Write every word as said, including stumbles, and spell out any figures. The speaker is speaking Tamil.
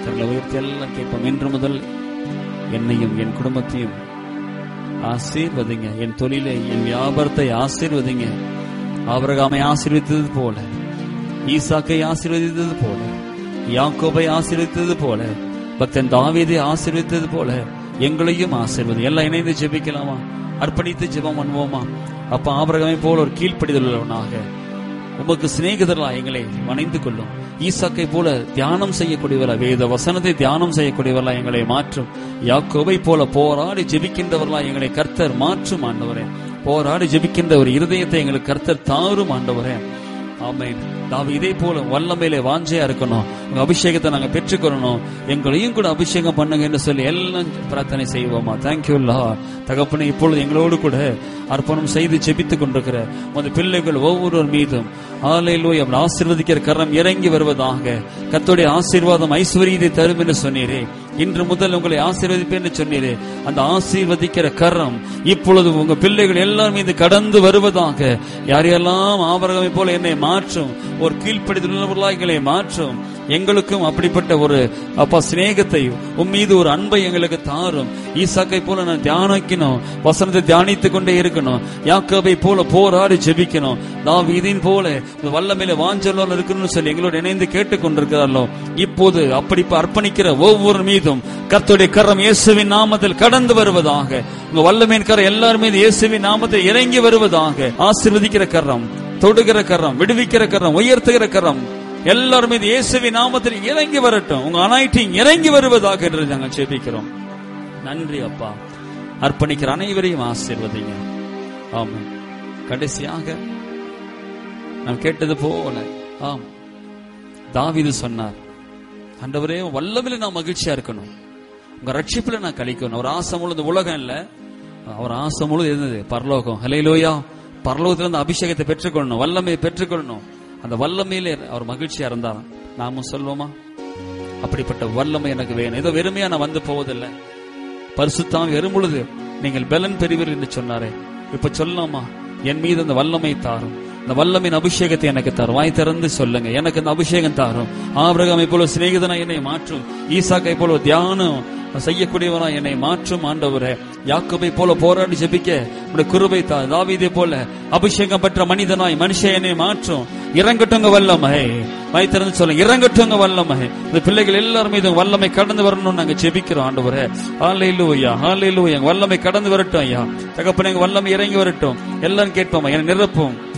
கரங்களை உயர்த்தி எல்லாம் கேட்போம். இன்று முதல் என்னையும் என் குடும்பத்தையும் ஆசீர்வதிங்க. என் தொழிலை, என் வியாபாரத்தை ஆசீர்வதிங்க. ஆபிரகாமை ஆசீர்வதித்தது போல, ஈசாக்கை ஆசீர்வதித்தது போல, யாக்கோபை ஆசீர்வதித்தது போல, பக்தன் தாவீதை ஆசீர்வதித்தது போல எங்களையும் ஆசீர்வதி. எல்லாம் இணைந்து ஜெபிக்கலாமா? அர்ப்பணித்து ஜெபம் பண்ணுவோமா? அப்ப ஆபிரகாமை போல ஒரு கீழ்ப்படிதலுள்ளவனாக உமக்கு சிநேகிதர்களா எங்களை வணைந்து கொள்ளும். ஈசாக்கை போல தியானம் செய்யக்கூடியவர்களா, வேத வசனத்தை தியானம் செய்யக்கூடியவர்களா எங்களை மாற்றும். யாக்கோபை போல போராடி ஜெபிக்கின்றவர்களா எங்களை கர்த்தர் மாற்றும் ஆண்டவரே. போராடி ஜெபிக்கின்ற ஒரு இருதயத்தை எங்களுக்கு கர்த்தர் தாரும் ஆண்டவரே. ஆமென். நாம இதே போல வல்லமையிலே வாஞ்சையா இருக்கணும். உங்க அபிஷேகத்தை நாங்க பெற்றுக்கொள்ளணும். எங்களையும் கூட அபிஷேகம் பண்ணுங்க என்று சொல்லி எல்லாம் பிரார்த்தனை செய்வோமா? Thank you Lord. தகப்பனே, இப்பொழுது எங்களோடு கூட அர்ப்பணம் செய்து ஜெபித்துக் கொண்டிருக்கிற அந்த பிள்ளைகள் ஒவ்வொருவர் மீதும் ஹல்லேலூயா ஆசீர்வதிக்கிற கரம் இறங்கி வருவதாக. கர்த்தருடைய ஆசீர்வாதம் ஐஸ்வரியத்தை தரும் என்று சொன்னீரே. இன்று முதல் உங்களை ஆசீர்வதிப்பேன் என்று சொன்னீரே. அந்த ஆசீர்வதிக்கிற கரம் இப்பொழுது உங்க பிள்ளைகள் எல்லாரும் மீது கடந்து வருவதாக. யாரையெல்லாம் ஆபிரகாமை போல என்னை மாற்றும், ஒரு கீழ்ப்படிதலுள்ளவர்களாக எங்களை மாற்றும். எங்களுக்கும் அப்படிப்பட்ட ஒரு அப்பா சிநேகத்தை, உன் மீது ஒரு அன்பை எங்களுக்கு தாரும். ஈசாக்கை போல நான் தியானிக்கணும், வசனத்தை தியானித்துக் கொண்டே இருக்கணும். யாக்கோபை போல போராடி ஜெபிக்கணும். தாவீதின் போல வல்லமையில வாஞ்சலோடு இருக்கணும்னு சொல்லி எங்களோடு இணைந்து கேட்டுக் கொண்டிருக்கிறார்களோ, இப்போது அப்படி அர்ப்பணிக்கிற ஒவ்வொரு மீதும் கர்த்தருடைய கரம் இயேசுவின் நாமத்தில் கடந்து வருவதாக. உங்க வல்லமையின் கரம் எல்லாரும் மீது இயேசுவின் நாமத்தில் இறங்கி வருவதாக. ஆசீர்வதிக்கிற கரம், தொடுகிற கரம், விடுவிக்கிற கரம், உயர்த்துகிற கரம் எல்லாரும் மீது இயேசுவின் நாமத்தில் இறங்கி வரட்டும். உங்க அனாயிட்டிங் இறங்கி வருவதாக என்று நாங்கள் ஜெபிக்கிறோம். நன்றி அப்பா. அர்ப்பணிக்கிற அனைவரையும் ஆசீர்வதிங்க. ஆமென். கடைசியாக நாம் கேட்டது போல, ஆம், தாவீது சொன்னார், ஆண்டவரே வல்லமையில நான் மகிழ்ச்சியா இருக்கணும், உங்க ரட்சிப்புல நான் கழிக்கணும். அவர் ஆசை முழுது உலகம் இல்ல, அவர் ஆசை முழுது இருந்தது பரலோகம். ஹல்லேலூயா. பரலோகத்துல இருந்து அபிஷேகத்தை பெற்றுக்கொள்ளணும், வல்லமையை பெற்றுக்கொள்ளணும். அந்த வல்லமையிலே அவர் மகிழ்ச்சியா இருந்தாராம். நாமும் சொல்வோமா? அப்படிப்பட்ட வல்லமை எனக்கு வேணும். ஏதோ வெறுமையா நான் வந்து போவதில்லை. பரிசுத்தாவி வரும் பொழுது நீங்கள் பலன் பெறுவீர்கள் என்று சொன்னாரே. இப்ப சொல்லலாமா? என் மீது அந்த வல்லமை தாரும், இந்த வல்லமையின் அபிஷேகத்தை எனக்கு தாரும். வாய் திறந்து சொல்லுங்க, எனக்கு இந்த அபிஷேகம் தாரும். ஆபிரகாமை போல சிநேகிதனா என்னை மாற்றும். ஈசாக்கை போல தியானம் செய்யக்கூடியவனா என்னை மாற்றும் ஆண்டவரே. யாக்கோபை போல போராடி ஜெபிக்க உடைய கிருபை தா. தாவீதை போல அபிஷேகம் பெற்ற மனிதனாய் மனுஷன் என்னை மாற்றும். இறங்கட்டுங்க வல்லமை. வாய் திறந்து சொல்லுங்க, இறங்கட்டுங்க வல்லமை. இந்த பிள்ளைகள் எல்லாரும் மீது வல்லமை கடந்து வரணும்னு நாங்க ஜெபிக்கிறோம் ஆண்டவரே. ஹல்லேலூயா, ஹல்லேலூயா. வல்லமை கடந்து வரட்டும் ஐயா. தகப்பனே, வல்லமை இறங்கி வரட்டும். எல்லாரும் கேட்போமா? என்னை நிரப்பும்,